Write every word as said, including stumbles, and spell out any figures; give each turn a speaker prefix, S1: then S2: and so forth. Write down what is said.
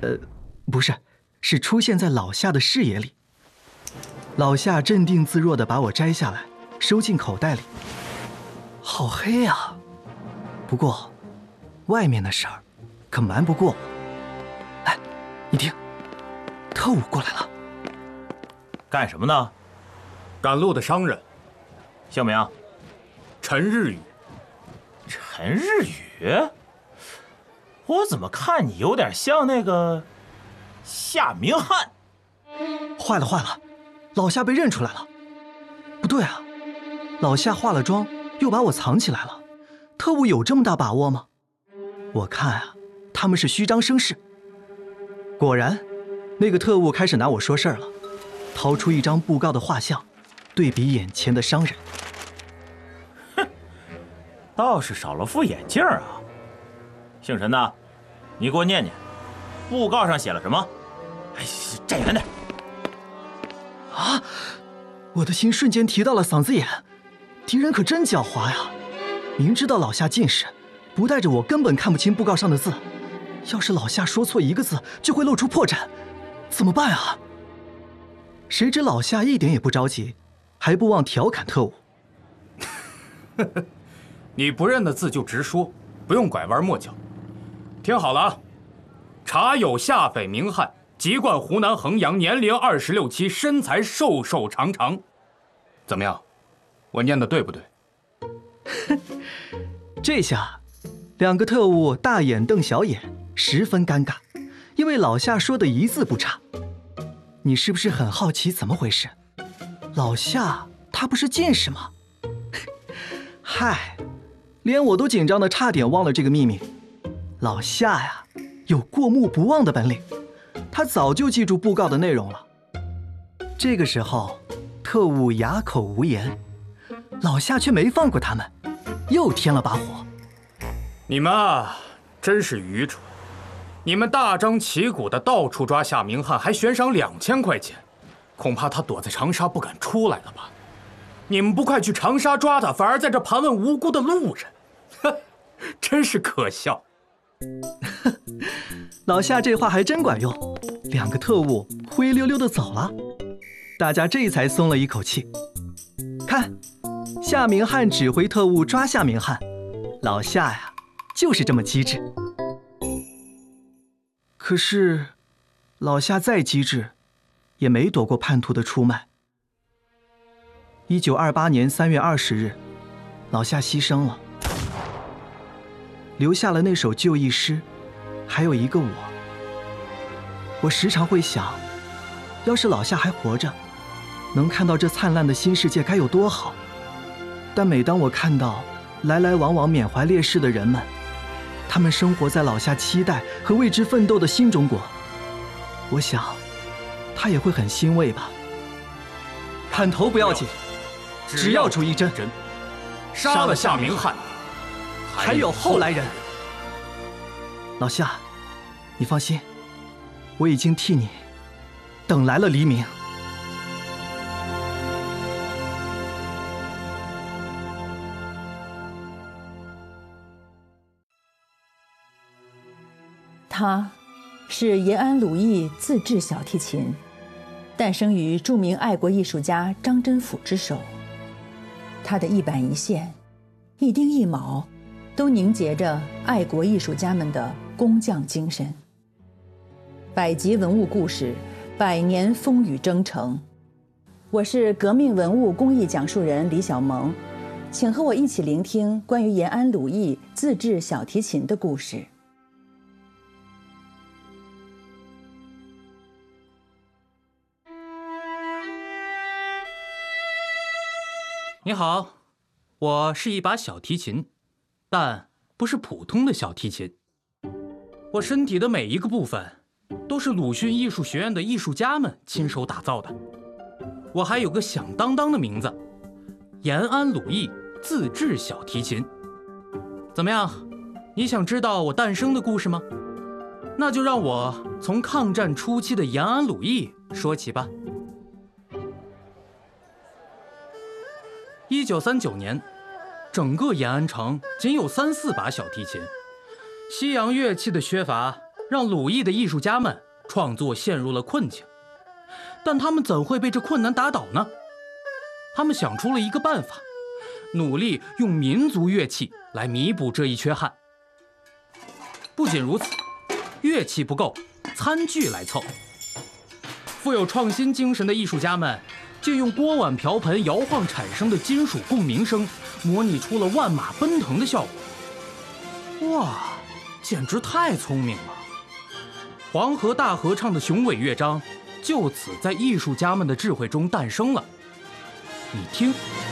S1: 呃，不是，是出现在老夏的视野里。老夏镇定自若地把我摘下来，收进口袋里。好黑啊！不过，外面的事儿可瞒不过我。哎，你听，特务过来了。
S2: 干什么呢？
S3: 赶路的商人。
S2: 姓名？
S3: 陈日宇。
S2: 陈日宇？我怎么看你有点像那个夏明翰？
S1: 坏了坏了，老夏被认出来了。不对啊，老夏化了妆，又把我藏起来了。特务有这么大把握吗？我看啊，他们是虚张声势。果然，那个特务开始拿我说事儿了，掏出一张布告的画像，对比眼前的商人。
S2: 哼，倒是少了副眼镜啊。姓陈的，你给我念念，布告上写了什么？哎，站远点。
S1: 啊！我的心瞬间提到了嗓子眼，敌人可真狡猾呀！明知道老夏近视，不带着我根本看不清布告上的字。要是老夏说错一个字，就会露出破绽，怎么办啊？谁知老夏一点也不着急，还不忘调侃特务：“
S3: 你不认得字就直说，不用拐弯抹角。听好了啊，查有下匪明翰，籍贯湖南衡阳，年龄二十六七，身材瘦瘦长长。怎么样？我念的对不对？”
S1: 这下，两个特务大眼瞪小眼，十分尴尬，因为老夏说的一字不差。你是不是很好奇怎么回事？老夏他不是近视吗？嗨，连我都紧张的差点忘了这个秘密。老夏呀，有过目不忘的本领，他早就记住布告的内容了。这个时候，特务哑口无言，老夏却没放过他们，又添了把火。
S3: 你们啊，真是愚蠢！你们大张旗鼓的到处抓夏明翰，还悬赏两千块钱，恐怕他躲在长沙不敢出来了吧？你们不快去长沙抓他，反而在这盘问无辜的路人，呵，真是可笑。
S1: 老夏这话还真管用，两个特务灰溜溜的走了，大家这才松了一口气。看，夏明翰指挥特务抓夏明翰，老夏呀，就是这么机智。可是，老夏再机智，也没躲过叛徒的出卖。一九二八年三月二十日，老夏牺牲了，留下了那首就义诗，还有一个我。我时常会想，要是老夏还活着，能看到这灿烂的新世界该有多好。但每当我看到来来往往缅怀烈士的人们，他们生活在老夏期待和为之奋斗的新中国，我想，他也会很欣慰吧。砍头不要紧，只要出一针，
S3: 杀了夏明翰，
S1: 还有后来人。老夏，你放心，我已经替你等来了黎明。
S4: 他是延安鲁艺自制小提琴，诞生于著名爱国艺术家张真甫之手。他的一板一线、一丁一卯，都凝结着爱国艺术家们的工匠精神。百集文物故事，百年风雨征程。我是革命文物工艺讲述人李小萌，请和我一起聆听关于延安鲁艺自制小提琴的故事。
S5: 你好，我是一把小提琴，但不是普通的小提琴。我身体的每一个部分都是鲁迅艺术学院的艺术家们亲手打造的。我还有个响当当的名字，延安鲁艺自制小提琴。怎么样，你想知道我诞生的故事吗？那就让我从抗战初期的延安鲁艺说起吧。一九三九年，整个延安城仅有三四把小提琴，西洋乐器的缺乏让鲁艺的艺术家们创作陷入了困境。但他们怎会被这困难打倒呢？他们想出了一个办法，努力用民族乐器来弥补这一缺憾。不仅如此，乐器不够，餐具来凑。富有创新精神的艺术家们借用锅碗瓢盆摇晃产生的金属共鸣声，模拟出了万马奔腾的效果。哇，简直太聪明了！黄河大合唱的雄伟乐章就此在艺术家们的智慧中诞生了。你听，